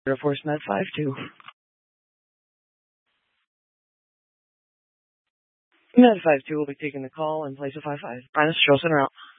Air Force Med 52. Med 52 will be taking the call in place of 55. Minus Strossen route.